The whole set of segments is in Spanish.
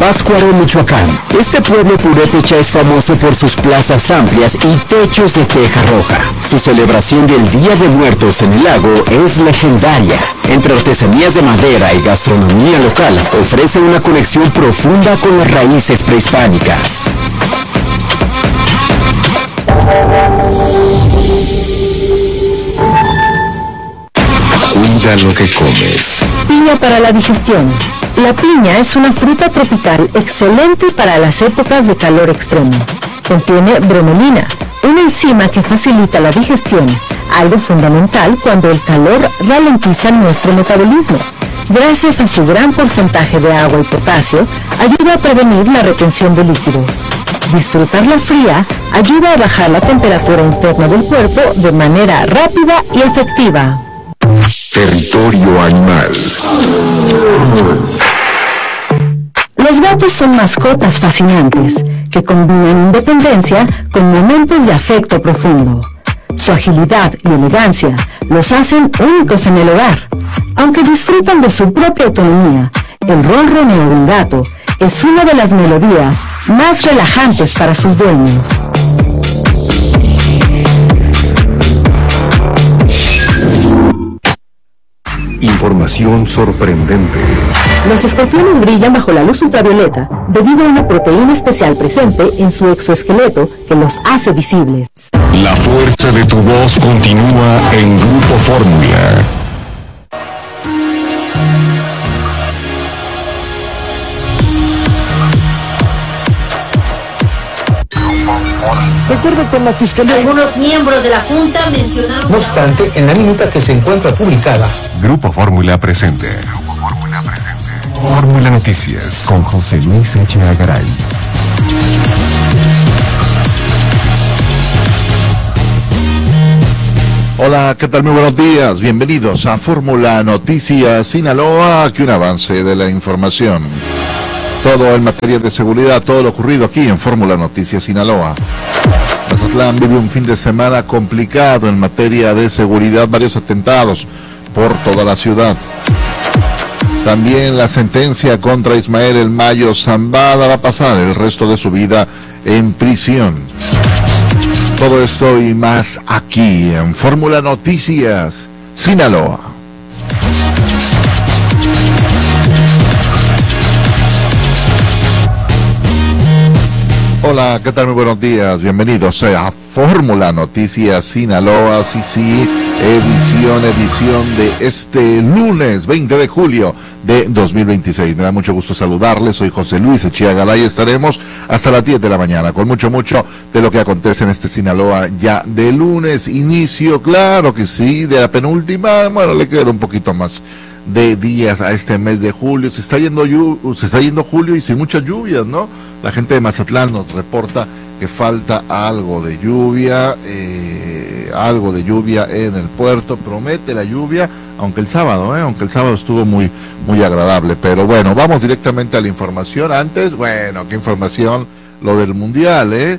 Pátzcuaro, Michoacán. Este pueblo purépecha es famoso por sus plazas amplias y techos de teja roja. Su celebración del Día de Muertos en el lago es legendaria. Entre artesanías de madera y gastronomía local, ofrece una conexión profunda con las raíces prehispánicas. Cuida lo que comes. Piña para la digestión. La piña es una fruta tropical excelente para las épocas de calor extremo. Contiene bromelina, una enzima que facilita la digestión, algo fundamental cuando el calor ralentiza nuestro metabolismo. Gracias a su gran porcentaje de agua y potasio, ayuda a prevenir la retención de líquidos. Disfrutarla fría ayuda a bajar la temperatura interna del cuerpo de manera rápida y efectiva. Territorio animal. Los gatos son mascotas fascinantes que combinan independencia con momentos de afecto profundo. Su agilidad y elegancia los hacen únicos en el hogar. Aunque disfrutan de su propia autonomía, el ronroneo de un gato es una de las melodías más relajantes para sus dueños. Información sorprendente. Los escorpiones brillan bajo la luz ultravioleta debido a una proteína especial presente en su exoesqueleto que los hace visibles. La fuerza de tu voz continúa en Grupo Fórmula. De acuerdo con la Fiscalía, algunos miembros de la Junta mencionaron... No obstante, en la minuta que se encuentra publicada, Grupo Fórmula presente. Fórmula Noticias con José Luis Echea Garay. Hola, ¿qué tal? Muy buenos días. Bienvenidos a Fórmula Noticias Sinaloa. Aquí un avance de la información. Todo en materia de seguridad, todo lo ocurrido aquí en Fórmula Noticias Sinaloa. Mazatlán vive un fin de semana complicado en materia de seguridad, varios atentados por toda la ciudad. También la sentencia contra Ismael El Mayo Zambada va a pasar el resto de su vida en prisión. Todo esto y más aquí en Fórmula Noticias Sinaloa. Hola, ¿qué tal? Muy buenos días, bienvenidos a Fórmula Noticias Sinaloa, sí, edición de este lunes 20 de julio de 2026. Me da mucho gusto saludarles, soy José Luis Echea Garay, estaremos hasta las 10 de la mañana con mucho de lo que acontece en este Sinaloa ya de lunes, inicio, claro que sí, de la penúltima, bueno, le queda un poquito más de días a este mes de julio, se está yendo julio y sin muchas lluvias, ¿no? La gente de Mazatlán nos reporta que falta algo de lluvia en el puerto, promete la lluvia, aunque el sábado estuvo muy agradable, pero bueno, vamos directamente a la información. Antes, bueno, qué información, lo del Mundial,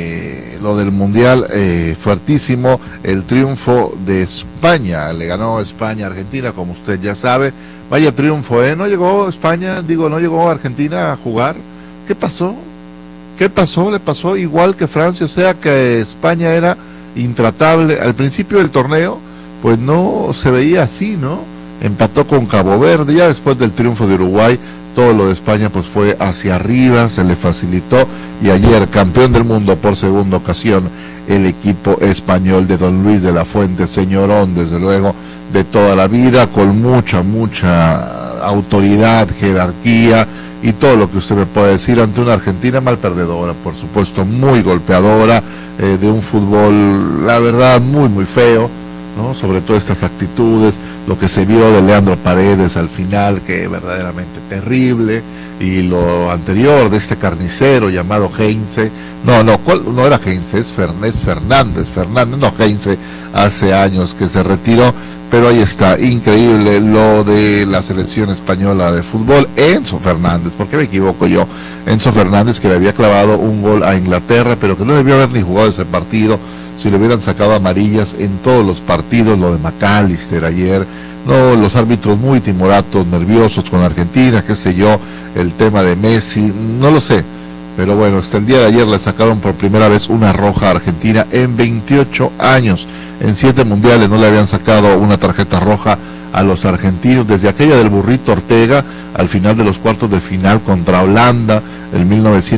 fuertísimo, el triunfo de España, le ganó España a Argentina, como usted ya sabe, vaya triunfo, no llegó Argentina a jugar. ¿Qué pasó? Le pasó igual que Francia, o sea que España era intratable. Al principio del torneo, pues no se veía así, ¿no? Empató con Cabo Verde, ya después del triunfo de Uruguay, todo lo de España pues fue hacia arriba, se le facilitó, y ayer, campeón del mundo por segunda ocasión, el equipo español de Don Luis de la Fuente, señorón, desde luego, de toda la vida, con mucha autoridad, jerarquía, y todo lo que usted me puede decir ante una Argentina mal perdedora, por supuesto, muy golpeadora, de un fútbol, la verdad, muy feo, ¿no? Sobre todo estas actitudes, lo que se vio de Leandro Paredes al final, que verdaderamente terrible, y lo anterior de este carnicero llamado Heinze, no era Heinze, es Fernández, no Heinze, hace años que se retiró. Pero ahí está, increíble lo de la selección española de fútbol. Enzo Fernández, ¿por qué me equivoco yo? Enzo Fernández, que le había clavado un gol a Inglaterra, pero que no debió haber ni jugado ese partido, si le hubieran sacado amarillas en todos los partidos, lo de McAllister ayer, no, los árbitros muy timoratos, nerviosos con Argentina, qué sé yo, el tema de Messi, no lo sé, pero bueno, hasta el día de ayer le sacaron por primera vez una roja a Argentina en 28 años, en 7 mundiales no le habían sacado una tarjeta roja a los argentinos, desde aquella del Burrito Ortega, al final de los cuartos de final contra Holanda, en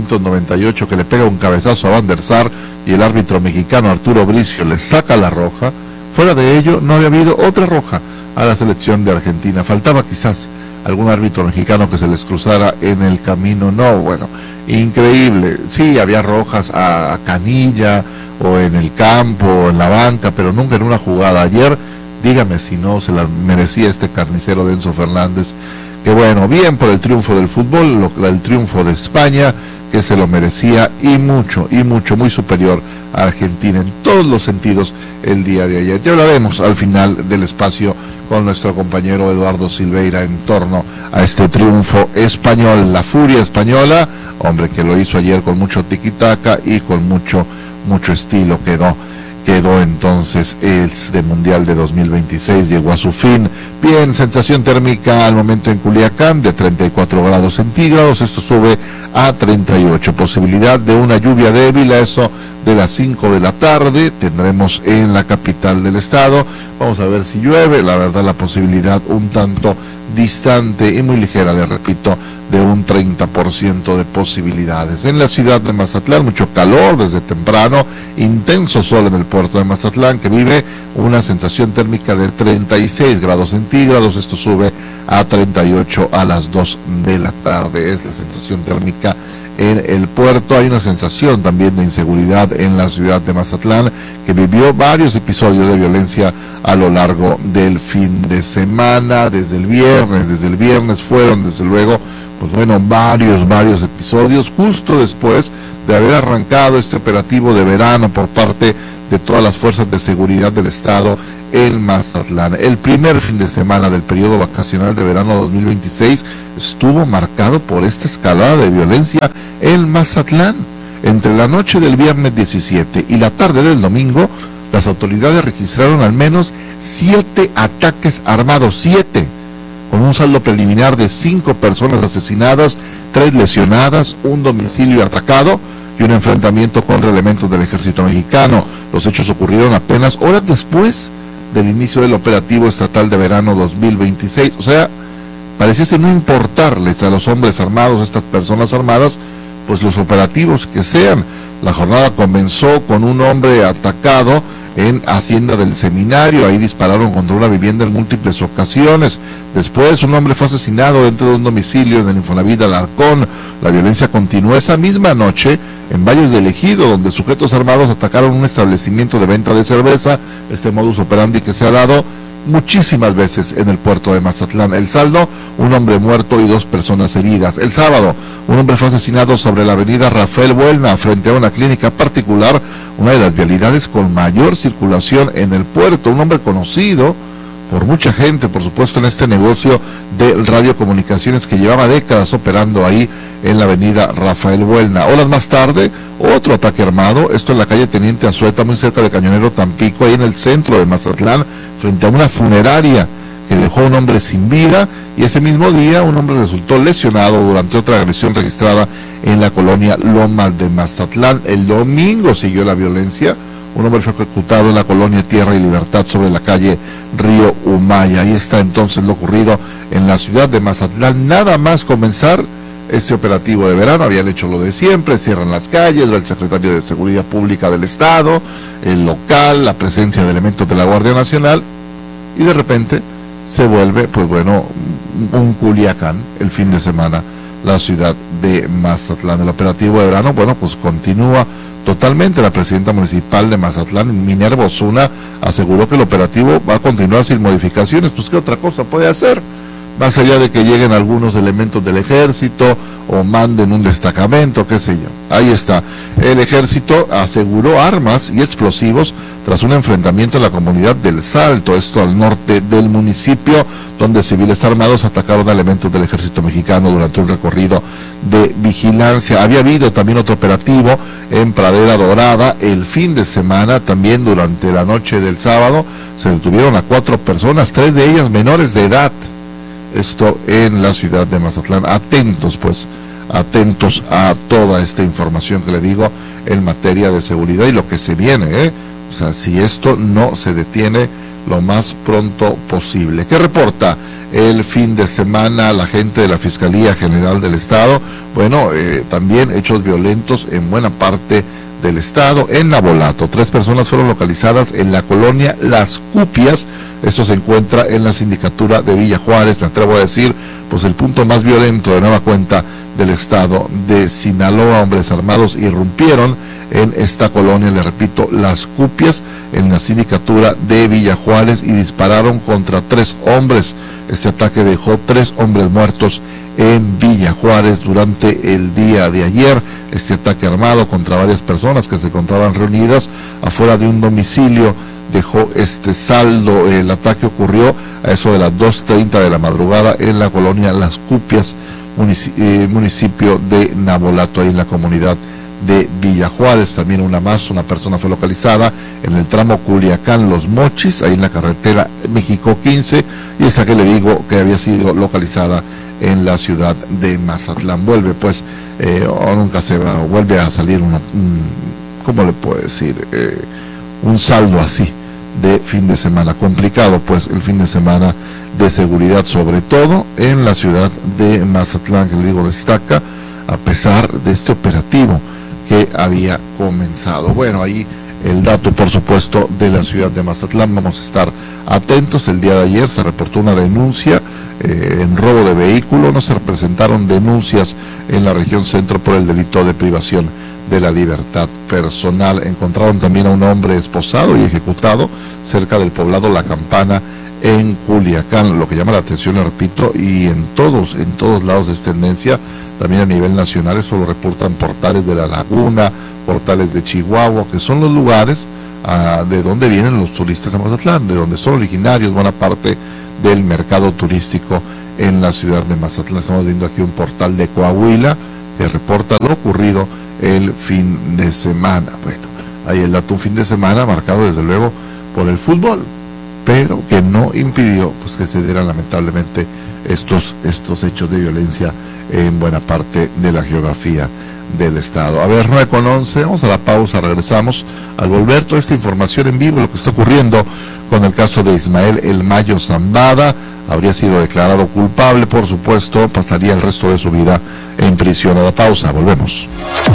1998, que le pega un cabezazo a Van der Sar, y el árbitro mexicano Arturo Bricio le saca la roja. Fuera de ello, no había habido otra roja a la selección de Argentina. Faltaba quizás algún árbitro mexicano que se les cruzara en el camino. No, bueno, increíble. Sí, había rojas a Canilla, o en el campo, o en la banca, pero nunca en una jugada. Ayer, dígame si no se la merecía este carnicero de Enzo Fernández, que bueno, bien por el triunfo del fútbol, el triunfo de España, que se lo merecía, y mucho, muy superior a Argentina en todos los sentidos el día de ayer. Ya hablaremos al final del espacio con nuestro compañero Eduardo Silveira en torno a este triunfo español, la furia española, hombre, que lo hizo ayer con mucho tiquitaca y con mucho estilo. Quedó entonces el de Mundial de 2026, llegó a su fin. Bien, sensación térmica al momento en Culiacán de 34 grados centígrados, esto sube a 38, posibilidad de una lluvia débil a eso de las 5 de la tarde, tendremos en la capital del estado, vamos a ver si llueve, la verdad la posibilidad un tanto distante y muy ligera, le repito, de un 30% de posibilidades. En la ciudad de Mazatlán, mucho calor desde temprano, intenso sol en el puerto de Mazatlán, que vive una sensación térmica de 36 grados centígrados, esto sube a 38 a las 2 de la tarde, es la sensación térmica en el puerto. Hay una sensación también de inseguridad en la ciudad de Mazatlán, que vivió varios episodios de violencia a lo largo del fin de semana, desde el viernes fueron desde luego, pues bueno, varios episodios, justo después de haber arrancado este operativo de verano por parte de todas las fuerzas de seguridad del estado en Mazatlán. El primer fin de semana del periodo vacacional de verano 2026 estuvo marcado por esta escalada de violencia en Mazatlán. Entre la noche del viernes 17 y la tarde del domingo, las autoridades registraron al menos 7 ataques armados, 7, con un saldo preliminar de 5 personas asesinadas, 3 lesionadas, un domicilio atacado y un enfrentamiento contra elementos del ejército mexicano. Los hechos ocurrieron apenas horas después del inicio del operativo estatal de verano 2026, o sea, pareciese no importarles a los hombres armados, a estas personas armadas, pues los operativos que sean. La jornada comenzó con un hombre atacado en Hacienda del Seminario, ahí dispararon contra una vivienda en múltiples ocasiones. Después un hombre fue asesinado dentro de un domicilio en el Infonavit Alarcón. La violencia continuó esa misma noche en Valles del Ejido, donde sujetos armados atacaron un establecimiento de venta de cerveza, este modus operandi que se ha dado muchísimas veces en el puerto de Mazatlán. El saldo, un hombre muerto y 2 personas heridas. El sábado, un hombre fue asesinado sobre la avenida Rafael Buelna, frente a una clínica particular, una de las vialidades con mayor circulación en el puerto. Un hombre conocido por mucha gente, por supuesto, en este negocio de radiocomunicaciones que llevaba décadas operando ahí en la avenida Rafael Buelna. Horas más tarde, otro ataque armado, esto en la calle Teniente Azueta, muy cerca de Cañonero Tampico, ahí en el centro de Mazatlán, frente a una funeraria que dejó a un hombre sin vida, y ese mismo día un hombre resultó lesionado durante otra agresión registrada en la colonia Lomas de Mazatlán. El domingo siguió la violencia, un hombre fue ejecutado en la colonia Tierra y Libertad sobre la calle Río Humaya. Ahí está entonces lo ocurrido en la ciudad de Mazatlán. Nada más comenzar este operativo de verano, habían hecho lo de siempre, cierran las calles, va el secretario de Seguridad Pública del Estado, el local, la presencia de elementos de la Guardia Nacional, y de repente se vuelve, pues bueno, un Culiacán el fin de semana, la ciudad de Mazatlán. El operativo de verano, bueno, pues continúa totalmente. La presidenta municipal de Mazatlán, Minerva Osuna, aseguró que el operativo va a continuar sin modificaciones. Pues qué otra cosa puede hacer, más allá de que lleguen algunos elementos del ejército o manden un destacamento, qué sé yo. Ahí está. El ejército aseguró armas y explosivos tras un enfrentamiento en la comunidad del Salto, esto al norte del municipio, donde civiles armados atacaron a elementos del ejército mexicano durante un recorrido de vigilancia. Había habido también otro operativo en Pradera Dorada el fin de semana, también durante la noche del sábado se detuvieron a 4 personas, 3 de ellas menores de edad. Esto en la ciudad de Mazatlán. Atentos a toda esta información que le digo en materia de seguridad y lo que se viene, O sea, si esto no se detiene lo más pronto posible. ¿Qué reporta el fin de semana la gente de la Fiscalía General del Estado? Bueno, también hechos violentos en buena parte del estado. En Navolato, 3 personas fueron localizadas en la colonia Las Cupias. Esto se encuentra en la sindicatura de Villa Juárez, me atrevo a decir, pues el punto más violento de nueva cuenta del estado de Sinaloa. Hombres armados irrumpieron en esta colonia, le repito, Las Cupias, en la sindicatura de Villa Juárez, y dispararon contra 3 hombres. Este ataque dejó 3 hombres muertos en Villa Juárez durante el día de ayer. Este ataque armado contra varias personas que se encontraban reunidas afuera de un domicilio dejó este saldo. El ataque ocurrió a eso de las 2:30 de la madrugada en la colonia Las Cupias, municipio de Navolato, ahí en la comunidad de Villa Juárez. También una persona fue localizada en el tramo Culiacán-Los Mochis, ahí en la carretera México 15, y esa que le digo que había sido localizada en la ciudad de Mazatlán. Vuelve pues, vuelve a salir ¿cómo le puedo decir? Un saldo así de fin de semana complicado, pues el fin de semana de seguridad, sobre todo en la ciudad de Mazatlán, que le digo destaca a pesar de este operativo que había comenzado. Bueno, ahí el dato, por supuesto, de la ciudad de Mazatlán. Vamos a estar atentos. El día de ayer se reportó una denuncia en robo de vehículo. No se presentaron denuncias en la región centro por el delito de privación de la libertad personal. Encontraron también a un hombre esposado y ejecutado cerca del poblado La Campana en Culiacán. Lo que llama la atención, le repito, y en todos lados es tendencia, también a nivel nacional. Eso lo reportan portales de La Laguna, portales de Chihuahua, que son los lugares de donde vienen los turistas a Mazatlán, de donde son originarios buena parte del mercado turístico en la ciudad de Mazatlán. Estamos viendo aquí un portal de Coahuila que reporta lo ocurrido el fin de semana. Bueno, ahí el dato, un fin de semana marcado desde luego por el fútbol, pero que no impidió pues que se dieran lamentablemente estos hechos de violencia en buena parte de la geografía del estado. A ver, 9:11, vamos a la pausa, regresamos. Al volver, toda esta información en vivo, lo que está ocurriendo con el caso de Ismael El Mayo Zambada. Habría sido declarado culpable, por supuesto, pasaría el resto de su vida en prisión. A la pausa, volvemos.